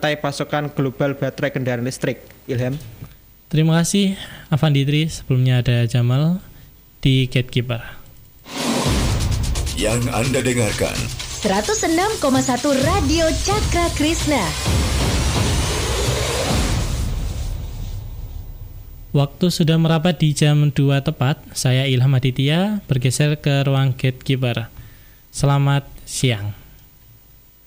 rantai pasokan global baterai kendaraan listrik. Ilham. Terima kasih Avandi. Sebelumnya ada Jamal di Gatekeeper. Yang Anda dengarkan 106,1 Radio Cakra Krishna. Waktu sudah merapat di jam 2 tepat. Saya Ilham Aditya bergeser ke ruang Gatekeeper. Selamat siang.